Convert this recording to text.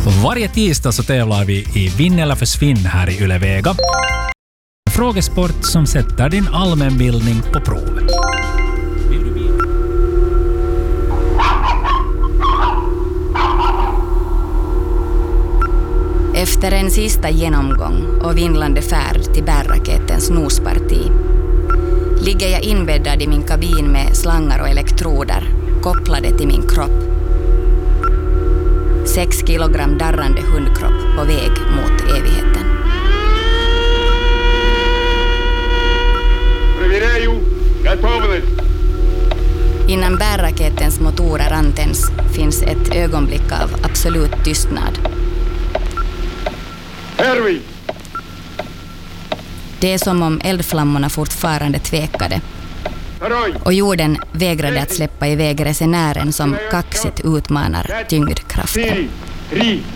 Varje tisdag så tävlar vi i Vinn eller försvinn här i Yle Vega. Frågesport som sätter din allmänbildning på prov. Efter en sista genomgång och vindlande färd till bärraketens nosparti ligger jag inbäddad i min kabin med slangar och elektroder kopplade till min kropp. 6 kilogram darrande hundkropp på väg mot evigheten. Innan bärraketens motorer antänds finns ett ögonblick av absolut tystnad. Det är som om eldflammorna fortfarande tvekade. Och jorden vägrade att släppa iväg resenären som kaxigt utmanar tyngdkraften.